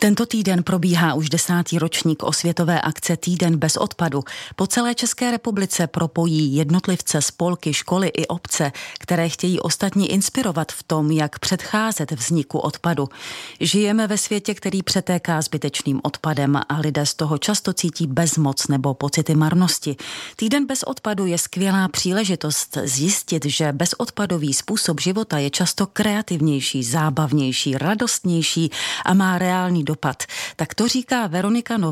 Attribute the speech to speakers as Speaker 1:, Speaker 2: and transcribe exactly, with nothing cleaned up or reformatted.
Speaker 1: Tento týden probíhá už desátý ročník osvětové akce Týden bez odpadu. Po celé České republice propojí jednotlivce, spolky, školy i obce, které chtějí ostatní inspirovat v tom, jak předcházet vzniku odpadu. Žijeme ve světě, který přetéká zbytečným odpadem a lidé z toho často cítí bezmoc nebo pocity marnosti. Týden bez odpadu je skvělá příležitost zjistit, že bezodpadový způsob života je často kreativnější, zábavnější, radostnější a má reálný dopad. Tak to říká Veronika Nová